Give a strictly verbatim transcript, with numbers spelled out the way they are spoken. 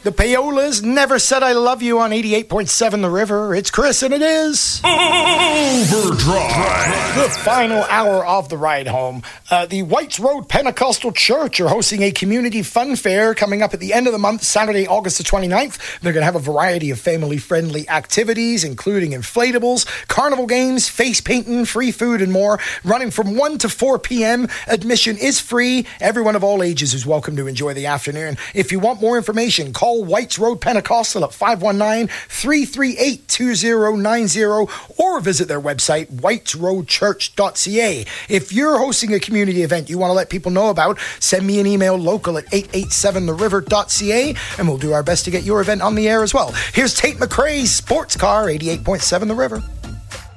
The Payolas never said I love you on eighty-eight point seven The River. It's Chris, and it is Overdrive. The final hour of the ride home. Uh, the Whites Road Pentecostal Church are hosting a community fun fair coming up at the end of the month, Saturday, August the twenty-ninth. They're going to have a variety of family-friendly activities, including inflatables, carnival games, face painting, free food, and more. Running from one to four p.m. Admission is free. Everyone of all ages is welcome to enjoy the afternoon. If you want more information, call Whites Road Pentecostal at five one nine, three three eight, two zero nine zero or visit their website, whites road church dot c a. If you're hosting a community event you want to let people know about, send me an email local at eight eight seven the river dot c a and we'll do our best to get your event on the air as well. Here's Tate McRae's Sports Car, eighty-eight point seven The River.